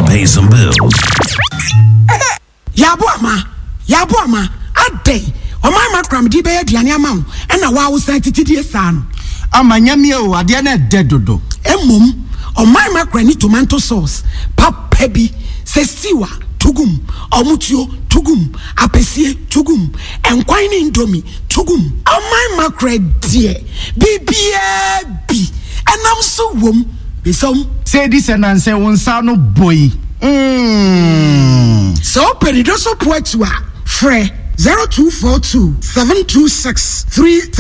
pay some bills. Yabuama, ade. Oma kram di be aduane ama wo na wa wo san titidi san. Amanyame o ade na dedodo. Emom, oma krani tomato sauce, papa bi, sesiwa, tugum, omutuo, tugum, apesie, tugum, enkwan ni indomie, tugum. Oma kredi bibia bi. Enam so wom, besom. Say this and answer one sa no boy. So peridoso poetua, fre 0242 726 3